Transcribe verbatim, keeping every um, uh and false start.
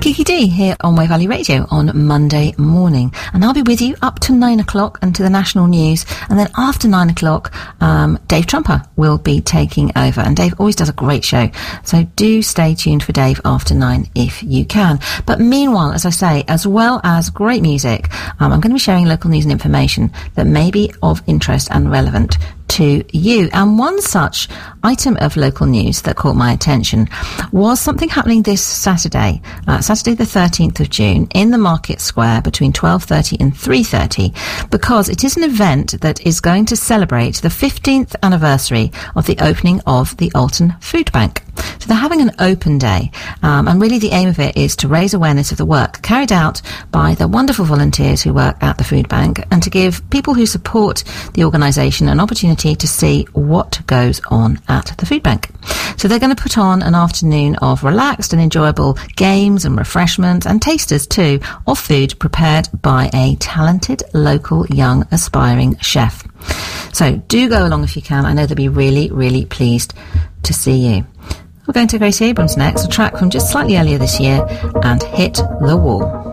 Kiki D here on Way Valley Radio on Monday morning, and I'll be with you up to nine o'clock and to the national news, and then after nine o'clock um, Dave Trumper will be taking over, and Dave always does a great show, so do stay tuned for Dave after nine if you can. But meanwhile, as I say, as well as great music, um, I'm going to be sharing local news and information that may be of interest and relevant to you. And one such item of local news that caught my attention was something happening this Saturday, uh, Saturday the thirteenth of June, in the Market Square between twelve thirty and three thirty, because it is an event that is going to celebrate the fifteenth anniversary of the opening of the Alton Food Bank. So they're having an open day, um, and really the aim of it is to raise awareness of the work carried out by the wonderful volunteers who work at the food bank, and to give people who support the organisation an opportunity to see what goes on at the food bank. So they're going to put on an afternoon of relaxed and enjoyable games and refreshments, and tasters too, of food prepared by a talented local young aspiring chef. So do go along if you can. I know they'll be really, really pleased to see you. We're going to Gracie Abrams next, a track from just slightly earlier this year, and Hit the Wall.